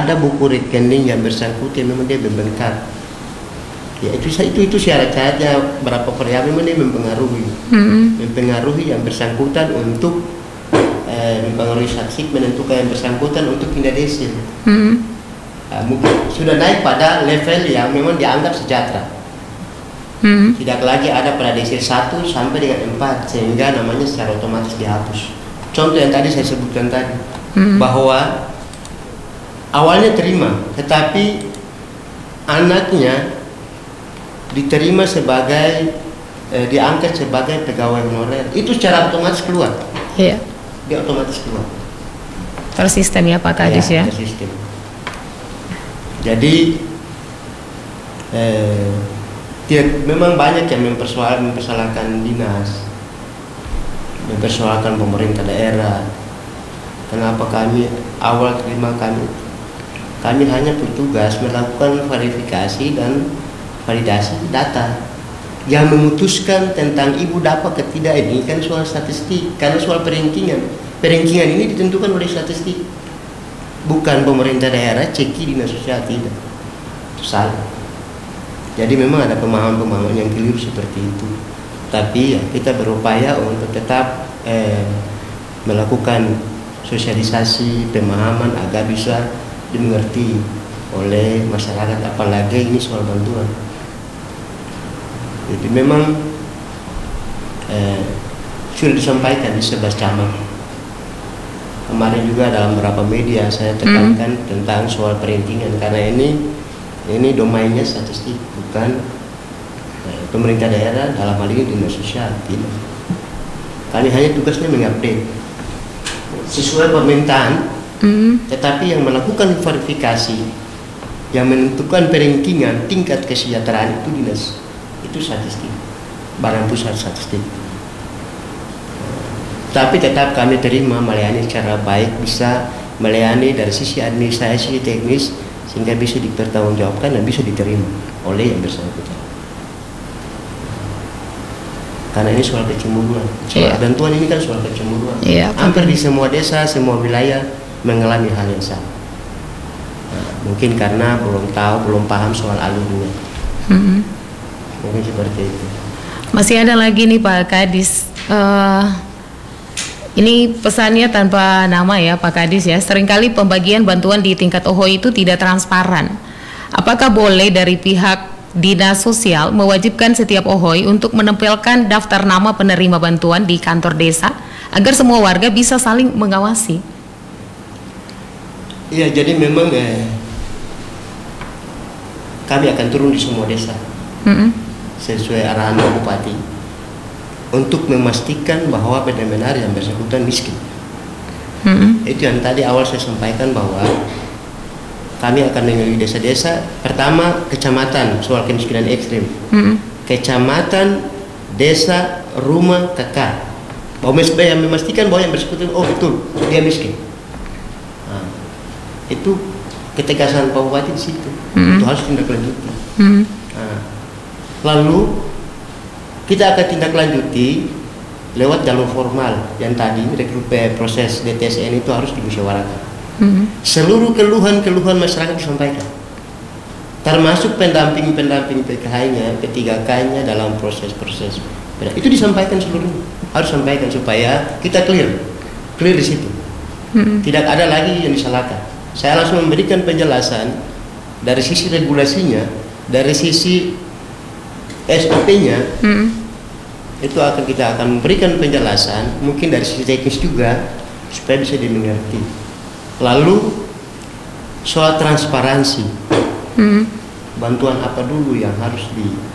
ada buku rekening yang bersangkutan memang dia membengkak. Ya itu syarat-syaratnya berapa persen memang dia mempengaruhi yang bersangkutan untuk mempengaruhi saksi, menentukan yang bersangkutan untuk pindah desa. Mungkin sudah naik pada level yang memang dianggap sejahtera. Tidak lagi ada pada desa 1 sampai dengan 4 sehingga namanya secara otomatis dihapus. Contoh yang tadi saya sebutkan tadi, bahwa awalnya terima, tetapi anaknya diterima sebagai diangkat sebagai pegawai honorer, itu secara otomatis keluar. Iya. Dia otomatis keluar. Tersistem ya Pak Kadis ya. Tersistem. Jadi memang banyak yang mempersoalkan dinas, mempersoalkan pemerintah daerah. Kenapa kami awal terima kami hanya bertugas melakukan verifikasi dan validasi data. Yang memutuskan tentang ibu dapat atau tidak ini kan soal statistik, karena soal perankingan ini ditentukan oleh statistik, bukan pemerintah daerah ceki dinas sosial, tidak. Itu salah. Jadi memang ada pemahaman yang keliru seperti itu. Tapi ya kita berupaya untuk tetap melakukan sosialisasi pemahaman agar bisa dimengerti oleh masyarakat, apalagi ini soal bantuan. Jadi memang sudah disampaikan di 11 camat. Kemarin juga dalam beberapa media saya tekankan tentang soal perankingan, karena ini domainnya statistik, bukan pemerintah daerah, dalam hal ini dinas sosial, tidak. Kami hanya tugasnya mengupdate sesuai permintaan, tetapi yang melakukan verifikasi, yang menentukan perankingan tingkat kesejahteraan itu dinas, itu statistik, Badan Pusat Statistik. Tapi tetap kami terima melayani secara baik, bisa melayani dari sisi administrasi teknis sehingga bisa dipertanggungjawabkan dan bisa diterima oleh yang bersangkutan. Karena ini soal kecemburuan, soal bantuan ini kan soal kecemburuan. Hampir di semua desa, semua wilayah mengalami hal yang sama. Mungkin karena belum paham soal alurnya. Mungkin seperti itu. Masih ada lagi nih Pak Kadis. Ini pesannya tanpa nama ya Pak Kadis ya. Seringkali pembagian bantuan di tingkat OHOI itu tidak transparan. Apakah boleh dari pihak Dinas Sosial mewajibkan setiap OHOI untuk menempelkan daftar nama penerima bantuan di kantor desa agar semua warga bisa saling mengawasi? Iya, jadi memang kami akan turun di semua desa sesuai arahan Pak Bupati untuk memastikan bahwa benar-benar yang bersangkutan miskin. Itu yang tadi awal saya sampaikan, bahwa kami akan menyelidiki desa-desa. Pertama, kecamatan soal kemiskinan ekstrim, kecamatan, desa, rumah, kakak, bahwa yang memastikan bahwa yang bersangkutan betul dia miskin. Itu ketegasan Pak Bupati di situ. Itu harus tindak lanjuti. Lalu kita akan tindak lanjuti lewat jalur formal yang tadi proses DTSN itu harus dimusyawarahkan. Seluruh keluhan masyarakat disampaikan, termasuk pendamping PKH-nya, P3K-nya dalam proses itu disampaikan seluruhnya, harus sampaikan supaya kita clear di situ. Tidak ada lagi yang disalahkan. Saya langsung memberikan penjelasan dari sisi regulasinya, dari sisi SOP-nya. Itu kita akan memberikan penjelasan, mungkin dari sisi teknis juga, supaya bisa dimengerti. Lalu soal transparansi, bantuan apa dulu yang harus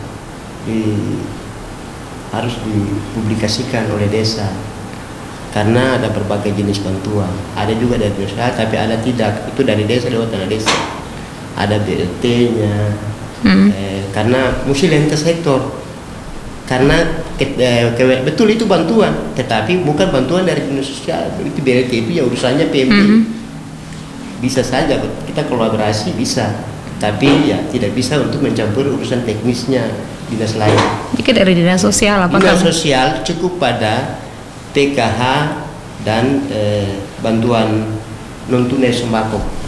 harus dipublikasikan oleh desa, karena ada berbagai jenis bantuan. Ada juga dari desa, tapi ada tidak, itu dari desa lewat dana desa. Ada BLT-nya, karena mesti lintas sektor. Karena betul itu bantuan, tetapi bukan bantuan dari dinas sosial. Itu BLT itu ya urusannya PMD. Bisa saja kita kolaborasi, bisa, tapi ya tidak bisa untuk mencampur urusan teknisnya dinas lain. Jika dari dinas sosial, apakah dinas sosial cukup pada PKH dan bantuan non tunai sembako.